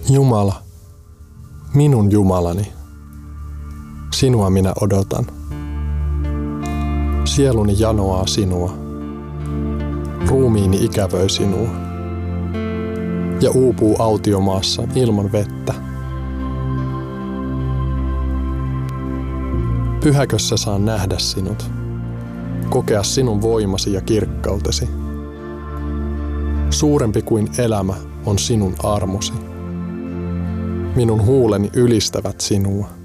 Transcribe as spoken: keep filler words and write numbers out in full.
Jumala, minun Jumalani, sinua minä odotan. Sieluni janoaa sinua, ruumiini ikävöi sinua ja uupuu autiomaassa ilman vettä. Pyhäkössä saan nähdä sinut, kokea sinun voimasi ja kirkkautesi. Suurempi kuin elämä on sinun armosi. Minun huuleni ylistävät sinua.